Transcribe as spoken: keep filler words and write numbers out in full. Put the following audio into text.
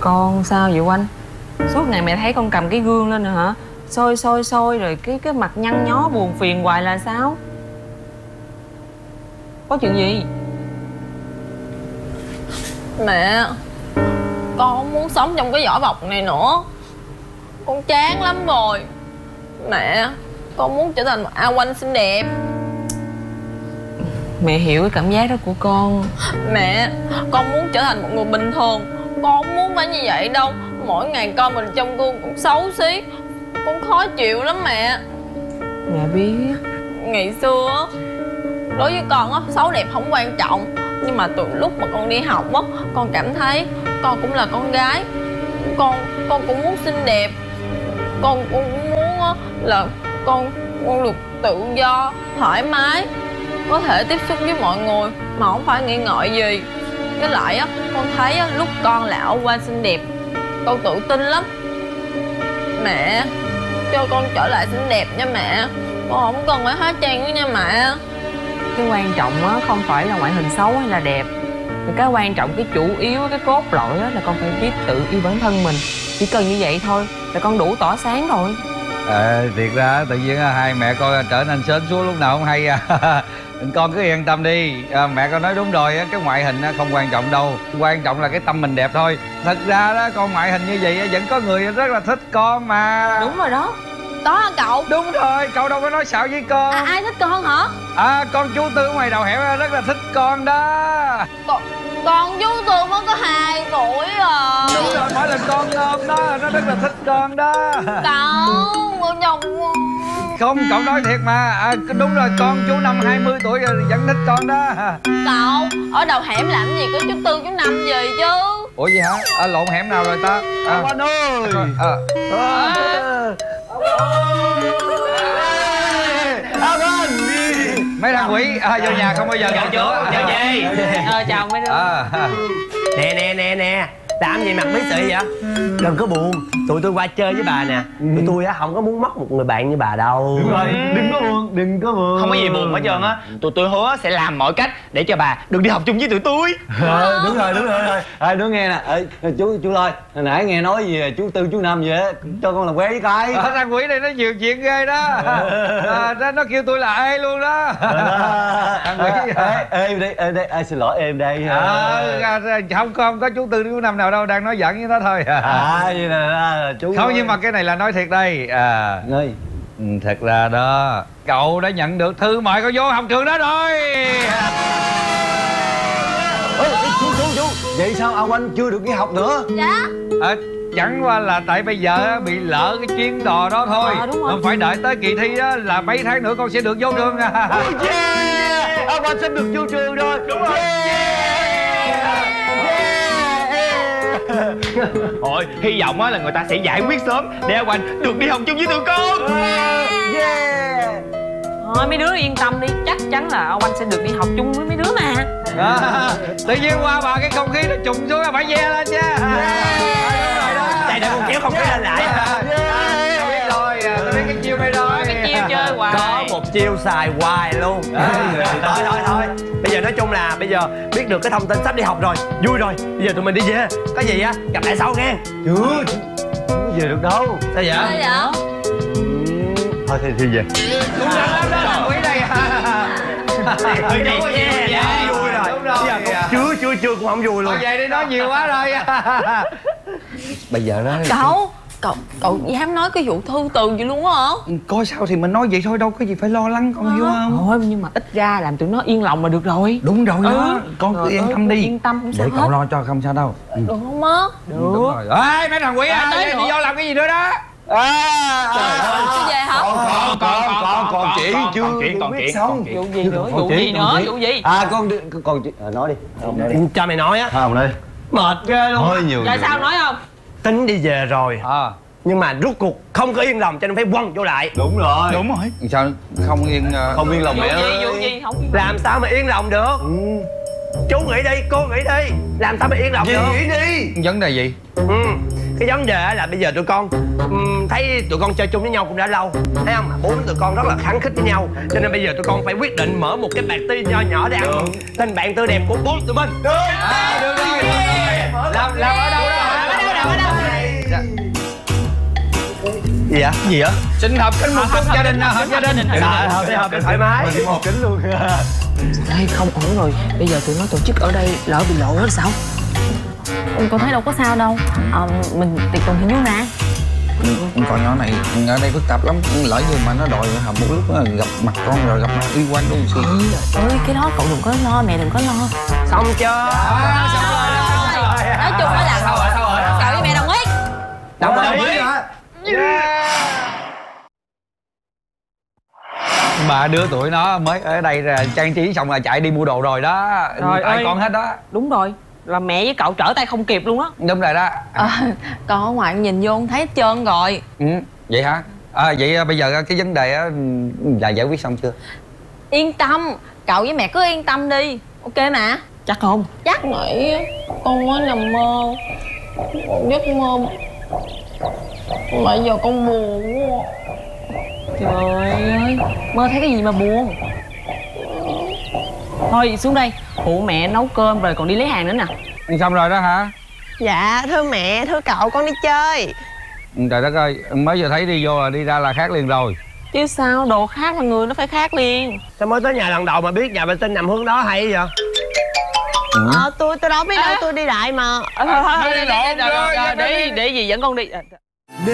Con sao vậy Oanh? Suốt ngày mẹ thấy con cầm cái gương lên rồi hả? Soi soi soi rồi cái cái mặt nhăn nhó buồn phiền hoài là sao? Có chuyện gì? Mẹ, con không muốn sống trong cái vỏ bọc này nữa. Con chán lắm rồi. Mẹ, con muốn trở thành một A Oanh xinh đẹp. Mẹ hiểu cái cảm giác đó của con. Mẹ, con muốn trở thành một người bình thường. Con không muốn phải như vậy đâu. Mỗi ngày coi mình trong gương cũng xấu xí. Con khó chịu lắm mẹ. Mẹ biết. Ngày xưa đối với con á, xấu đẹp không quan trọng. Nhưng mà từ lúc mà con đi học á, con cảm thấy con cũng là con gái. Con con cũng muốn xinh đẹp. Con cũng muốn á, là con con được tự do, thoải mái, có thể tiếp xúc với mọi người mà không phải nghi ngợi gì. Với lại á, con thấy á, lúc con là Âu Oanh xinh đẹp, con tự tin lắm. Mẹ, cho con trở lại xinh đẹp nha mẹ. Con không cần phải hóa trang nữa nha mẹ. Cái quan trọng á không phải là ngoại hình xấu hay là đẹp. Cái quan trọng, cái chủ yếu, cái cốt lõi á là con phải biết tự yêu bản thân mình. Chỉ cần như vậy thôi là con đủ tỏa sáng rồi. À, thiệt ra tự nhiên hai mẹ con trở nên sến xuống lúc nào không hay à. Con cứ yên tâm đi, à, mẹ con nói đúng rồi, cái ngoại hình không quan trọng đâu. Quan trọng là cái tâm mình đẹp thôi. Thật ra đó, con ngoại hình như vậy vẫn có người rất là thích con mà. Đúng rồi đó. Đó hả cậu? Đúng rồi, cậu đâu có nói xạo với con. À, ai thích con hả? À, con chú Tư ở ngoài đầu hẻm rất là thích con đó. Con, con chú Tư mới có hai tuổi à. Đúng rồi, mỗi lần con ôm đó, nó rất là thích con đó. Cậu, con chồng con. Không, cậu nói thiệt mà. À, đúng rồi, con chú Năm hai mươi tuổi rồi vẫn thích con đó. Cậu, ở đầu hẻm làm gì có chú Tư chú Năm gì chứ? Ủa gì hả? À, lộn hẻm nào rồi ta? À, anh ơi. À. À. Mấy thằng quỷ à, vô nhà không bao giờ chào chú, chào chị. Ờ, chào mấy đứa. À. Nè nè nè nè, làm gì mặt bí xị vậy? Đừng có buồn, tụi tôi qua chơi với bà nè. Tụi tôi á không có muốn mất một người bạn như bà đâu. Đúng rồi, đừng có buồn, đừng có buồn. Không có gì buồn hết trơn á. Tụi tôi hứa sẽ làm mọi cách để cho bà được đi học chung với tụi tôi. À, đúng rồi, đúng rồi, đúng rồi. À, đứa nghe nè, ê, chú chú ơi, hồi nãy nghe nói gì chú Tư chú Năm vậy á, cho con làm quen với coi. À, thằng quỷ này nó nhiều chuyện ghê đó. À, nó, nó kêu tôi là ê luôn đó. Thằng quỷ. Ê, ê đây, ê đây, à, xin lỗi em đây. À, không không có chú Tư chú Năm nào đâu, đang nói giỡn với nó thôi. À, vậy là chú. Không, nhưng mà cái này là nói thiệt đây. À. Ơi. Ừ, thật ra đó, cậu đã nhận được thư mời con vô học trường đó rồi. Ê, chú chú chú, vậy sao ông anh chưa được đi học nữa? Dạ. À, chẳng qua là tại bây giờ bị lỡ cái chuyến đò đó thôi. À, đúng rồi. Không phải đợi tới kỳ thi á, là mấy tháng nữa con sẽ được vô trường. Oh yeah, ông anh sẽ được vô trường rồi. Đúng rồi. Thôi, hy vọng á là người ta sẽ giải quyết sớm để A Oanh được đi học chung với tụi con. Yeah. Thôi mấy đứa yên tâm đi, chắc chắn là Oanh sẽ được đi học chung với mấy đứa mà. À, tự nhiên qua bà cái không khí nó trùng xuống phải ve lên nha. Đây để con kéo không khí lên lại. Tôi biết rồi, tôi biết cái chiêu này rồi. Cái chiêu chơi hoài. Có một chiêu xài hoài luôn. Thôi thôi thôi, bây giờ nói chung là bây giờ biết được cái thông tin sắp đi học rồi, vui rồi. Bây giờ tụi mình đi về. Có gì á gặp lại sau nghe. Chưa, chưa về được đâu. Sao vậy? Sao vậy? Thôi thì thì về. Cũng nhanh lắm đó thằng quỷ này. Vui rồi. Đúng rồi. Bây giờ con chưa chưa chưa cũng không vui luôn. Thôi về đi, nói nhiều quá rồi. Bây giờ nó Cậu, cậu, cậu dám nói cái vụ thư từ gì luôn á hả? Coi sao thì mình nói vậy thôi, đâu có gì phải lo lắng, con hiểu không? Thôi nhưng mà ít ra làm tụi nó yên lòng là được rồi. Đúng rồi đó, Ừ. con cứ Trời yên ơi, tâm đi. yên tâm không sao Để cậu hết. lo cho, không sao đâu. Được không á? Đúng rồi. Ê, mấy thằng quỷ à, tới đi nữa. vô làm cái gì nữa đó? Chưa về hả? Còn còn còn còn chị chưa còn chuyện còn chuyện xong. Vụ gì nữa, Còn vụ chị, gì còn nữa, chị. vụ gì? À con đi, còn chị à, nói đi. Nói đi. Cho mày nói á, Không đây. mệt ghê luôn. Thôi nhiều. Rồi sao nói không? Tính đi về rồi, À, nhưng mà rút cuộc không có yên lòng cho nên phải quăng vô lại. Đúng rồi. đúng rồi. sao không yên? uh, Không yên lòng Vụ mẹ gì, ơi. vụ gì, không yên. Làm sao mà yên lòng được? Ừ. Chú nghĩ đi, cô nghĩ đi. Làm sao mà yên lòng Gì được? nghĩ đi. Vấn đề gì? Ừ. Cái vấn đề là bây giờ tụi con um, thấy tụi con chơi chung với nhau cũng đã lâu, thấy không? Bốn tụi con rất là khăng khít với nhau, cho nên bây giờ tụi con phải quyết định mở một cái party nho nhỏ để ăn mừng tình bạn tươi đẹp của bốn tụi mình. À, được đi. Làm làm ở đâu đó? Gì vậy? Gì vậy? Xin hợp kính một chút gia đình nào, hợp gia đình. Trời, hợp đi, hợp đi thoải mái. Mình một kính luôn. Đây không ổn rồi. Bây giờ tụi nó tổ chức ở đây lỡ bị lộ hết sao? Con thấy đâu có sao đâu. Ờ, mình tiệc tùng thì vui mà. Con nhỏ này ở đây phức tạp lắm, lỡ như mà nó đòi hợp một lúc đó, gặp mặt con rồi gặp mặt y quan luôn xì. Ơi cái đó cậu đừng có lo, mẹ đừng có lo. Xong chưa? Nói chung là Sao rồi, sao rồi? cậu với mẹ đồng ý. Đồng ý. Ba đứa tụi nó mới ở đây là trang trí xong là chạy đi mua đồ rồi đó. Trời Tại ơi. con hết đó. Đúng rồi, là mẹ với cậu trở tay không kịp luôn á. Đúng rồi đó. Ờ, con ở ngoài nhìn vô thấy hết trơn rồi. Ừ, vậy hả? À, vậy à, bây giờ cái vấn đề á là giải quyết xong chưa? Yên tâm, cậu với mẹ cứ yên tâm đi. Ok mà. Chắc không? Chắc nghĩ con mới nằm mơ một giấc mơ mà giờ con buồn quá. Trời ơi, mơ thấy cái gì mà buồn. Thôi xuống đây, phụ mẹ nấu cơm rồi còn đi lấy hàng nữa nè. Xong rồi đó hả? Dạ thưa mẹ, thưa cậu, con đi chơi. Ừ, trời đất ơi, mới vừa thấy đi vô là đi ra là khác liền rồi. Chứ sao, đồ khác là người nó phải khác liền. Sao mới tới nhà lần đầu mà biết nhà vệ sinh nằm hướng đó hay vậy? Ừ. Ờ tôi tôi đâu biết đâu, tôi đi đại mà. Thôi thôi thôi, để để để để gì dẫn con đi.